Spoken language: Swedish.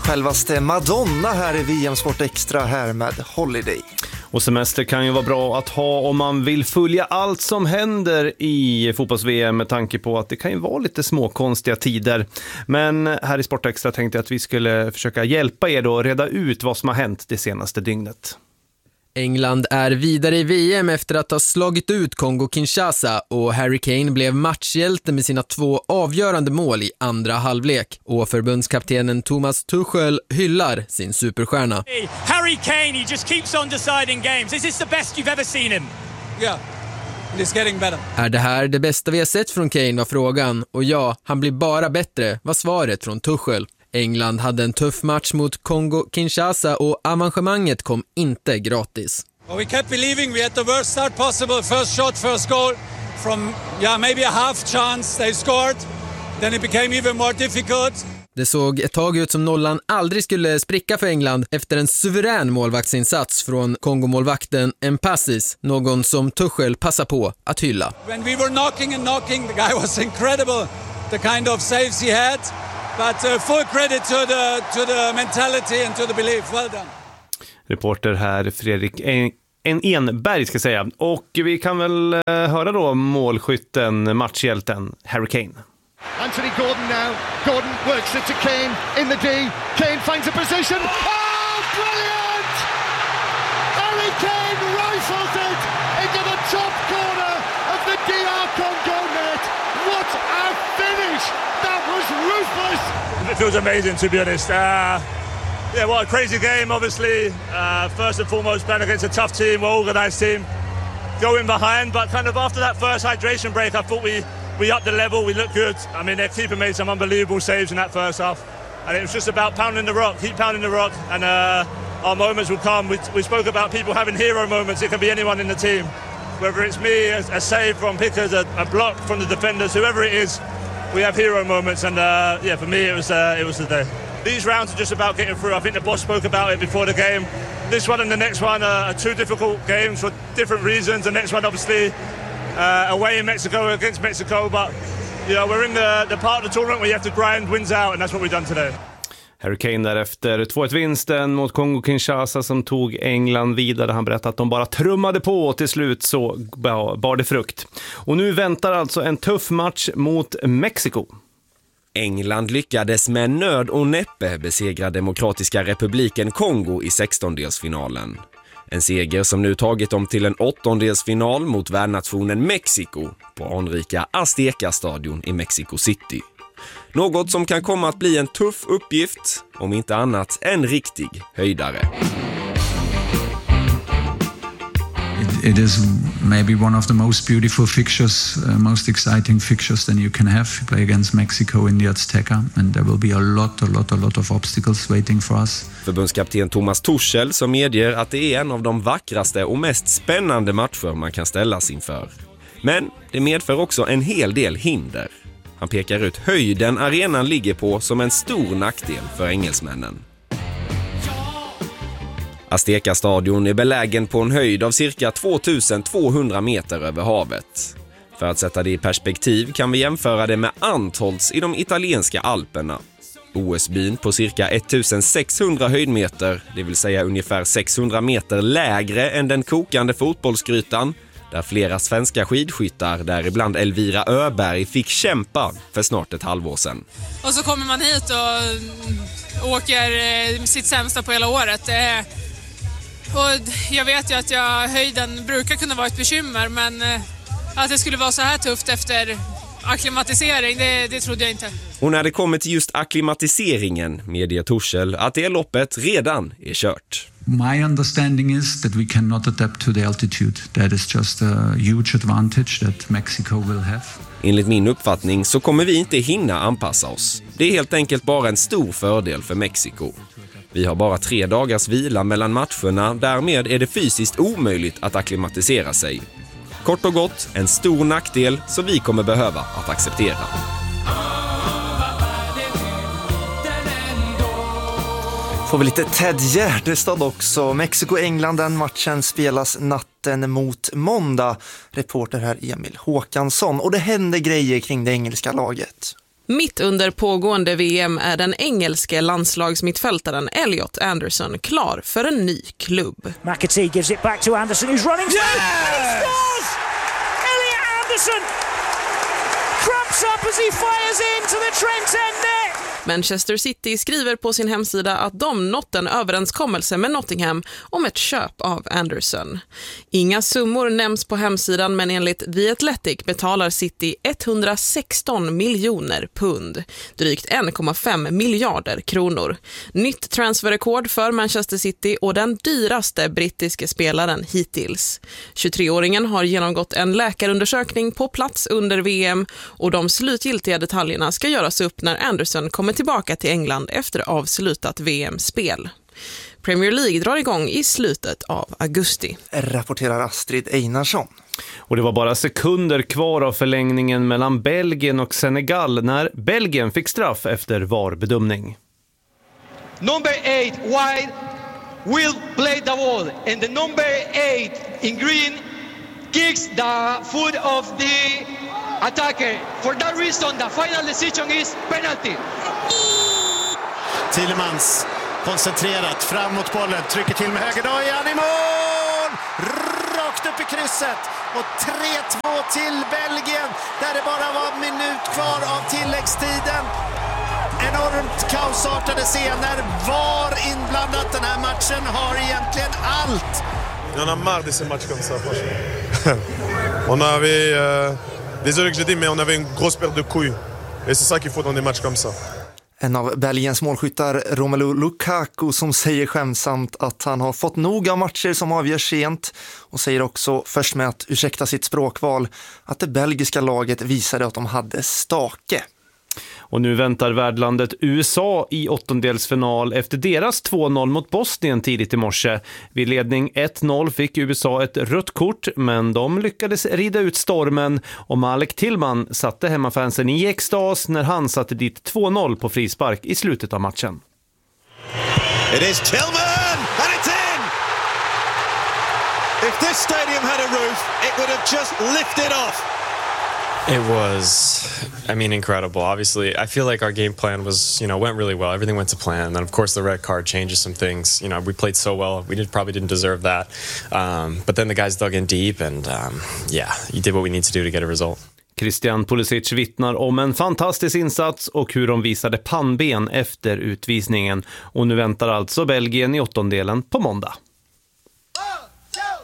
Självaste Madonna här i VM Sport Extra här med Holiday. Och semester kan ju vara bra att ha om man vill följa allt som händer i fotbolls-VM med tanke på att det kan ju vara lite småkonstiga tider. Men här i Sport Extra tänkte jag att vi skulle försöka hjälpa er då att reda ut vad som har hänt det senaste dygnet. England är vidare i VM efter att ha slagit ut Kongo-Kinshasa och Harry Kane blev matchhjälte med sina 2 avgörande mål i andra halvlek. Och förbundskaptenen Thomas Tuchel hyllar sin superstjärna. Harry Kane, he just keeps on deciding games. Is this the best you've ever seen him? Yeah, it's getting better. Är det här det bästa vi har sett från Kane, var frågan. Och ja, han blir bara bättre, var svaret från Tuchel. England hade en tuff match mot Kongo-Kinshasa och avancemanget kom inte gratis. Well, we kept believing we had the worst start possible. First shot, first goal. From, maybe a half chance they scored. Then it became even more difficult. Det såg ett tag ut som nollan aldrig skulle spricka för England efter en suverän målvaktsinsats från Kongomålvakten Mpassis, någon som Tuchel passar på att hylla. When we were knocking, the guy was incredible. The kind of saves he had. But full credit to the mentality and to the belief. Well done. Reporter här Fredrik Enberg ska säga. Och vi kan väl höra då målskytten, matchhjälten Harry Kane. Anthony Gordon now. Gordon works it to Kane in the D. Kane finds a position. Oh, brilliant! Harry Kane rifles it into the top corner of the DR Congo net. What a finish! That was ruthless! It feels amazing, to be honest. What a crazy game, obviously. First and foremost, playing against a tough team, well-organised team. Going behind, but kind of after that first hydration break, I thought we upped the level, we looked good. I mean, their keeper made some unbelievable saves in that first half. And it was just about pounding the rock, keep pounding the rock, and our moments will come. We spoke about people having hero moments. It can be anyone in the team. Whether it's me, a save from Pickers, a block from the defenders, whoever it is, we have hero moments. And for me, it was the day. These rounds are just about getting through. I think the boss spoke about it before the game. This one and the next one are 2 difficult games for different reasons. The next one, obviously, away in Mexico against Mexico. But, we're in the part of the tournament where you have to grind wins out, and that's what we've done today. Harry Kane därefter 2-1-vinsten mot Kongo-Kinshasa som tog England vidare. Han berättade att de bara trummade på och till slut så bar det frukt. Och nu väntar alltså en tuff match mot Mexiko. England lyckades med nöd och näppe besegra Demokratiska republiken Kongo i 16-delsfinalen. En seger som nu tagit dem till en 8-delsfinal mot värdnationen Mexiko på anrika Azteca-stadion i Mexico City. Något som kan komma att bli en tuff uppgift, om inte annat en riktig höjdare. It is maybe one of the most beautiful fixtures, most exciting fixtures than you can have. You play against Mexico in the Azteca, and there will be a lot of obstacles waiting for us. Förbundskapten Thomas Tuchel som medger att det är en av de vackraste och mest spännande matcher man kan ställas inför. Men det medför också en hel del hinder. Han pekar ut höjden arenan ligger på som en stor nackdel för engelsmännen. Azteca-stadion är belägen på en höjd av cirka 2200 meter över havet. För att sätta det i perspektiv kan vi jämföra det med Antholz i de italienska Alperna. OS-byn på cirka 1600 höjdmeter, det vill säga ungefär 600 meter lägre än den kokande fotbollsgrytan, där flera svenska skidskyttar, däribland Elvira Öberg, fick kämpa för snart ett halvår sedan. Och så kommer man hit och åker sitt sämsta på hela året. Och jag vet ju att höjden brukar kunna vara ett bekymmer, men att det skulle vara så här tufft efter akklimatisering, det trodde jag inte. Och när det kommer till just akklimatiseringen medger Tuchel att det loppet redan är kört. My understanding is that we cannot adapt to the altitude. That is just a huge advantage that Mexico will have. Enligt min uppfattning så kommer vi inte hinna anpassa oss. Det är helt enkelt bara en stor fördel för Mexiko. Vi har bara 3 dagars vila mellan matcherna, därmed är det fysiskt omöjligt att akklimatisera sig. Kort och gott, en stor nackdel som vi kommer behöva att acceptera. Får vi lite Ted Gärdestad också. Mexiko-England, den matchen spelas natten mot måndag. Reporter här Emil Håkansson. Och det händer grejer kring det engelska laget. Mitt under pågående VM är den engelske landslagsmittfältaren Elliot Anderson klar för en ny klubb. McAtee gives it back to Anderson who's running through. And he scores! Elliot Anderson cramps up as he fires into the Trent End net. Manchester City skriver på sin hemsida att de nått en överenskommelse med Nottingham om ett köp av Anderson. Inga summor nämns på hemsidan, men enligt The Athletic betalar City 116 miljoner pund, drygt 1,5 miljarder kronor. Nytt transferrekord för Manchester City och den dyraste brittiska spelaren hittills. 23-åringen har genomgått en läkarundersökning på plats under VM och de slutgiltiga detaljerna ska göras upp när Anderson kommer tillbaka till England efter avslutat VM-spel. Premier League drar igång i slutet av augusti. Rapporterar Astrid Einarsson. Och det var bara sekunder kvar av förlängningen mellan Belgien och Senegal när Belgien fick straff efter VAR-bedömning. Number 8 wide will play the ball and the number 8 in green kicks the foot of the attacker. For that reason, the final decision is penalty. Thielemans koncentrerat fram mot bollen, trycker till med höger, då är han i mål! Rakt upp i krysset och 3-2 till Belgien där det bara var en minut kvar av tilläggstiden. Enormt kaosartade scener, VAR inblandat. Den här matchen har egentligen allt. On a marre de ces matchs comme ça, franchement. On avait, désolé que je dis, mais on avait une grosse perte de couilles. Et c'est ça qu'il faut dans des matchs comme ça. En av Belgiens målskyttar, Romelu Lukaku, som säger skämsamt att han har fått nog av matcher som avgörs sent och säger också, först med att ursäkta sitt språkval, att det belgiska laget visade att de hade stake. Och nu väntar värdlandet USA i åttondelsfinal efter deras 2-0 mot Bosnien tidigt i morse. Vid ledning 1-0 fick USA ett rött kort, men de lyckades rida ut stormen och Malik Tillman satte hemmafansen i extas när han satte dit 2-0 på frispark i slutet av matchen. It is Tillman and it's in! If this stadium had a roof, it would have just lifted off. It was, incredible. Obviously, I feel like our game plan was, went really well. Everything went to plan. And of course, the red card changes some things. We played so well. We probably didn't deserve that. But then the guys dug in deep and, you did what we need to do to get a result. Christian Pulisic vittnar om en fantastisk insats och hur de visade pannben efter utvisningen. Och nu väntar alltså Belgien i åttondelen på måndag.